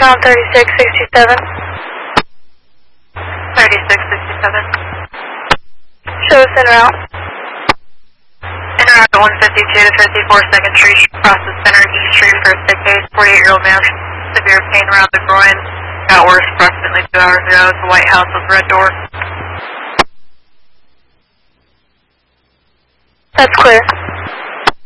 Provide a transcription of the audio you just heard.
Recon 3667. 3667. Show us en route. En route to 152 to 54 2nd Street, across the center, East Street, first aid case, 48-year-old man, severe pain around the groin, got worse approximately 2 hours ago. It's the White House with red door. That's clear.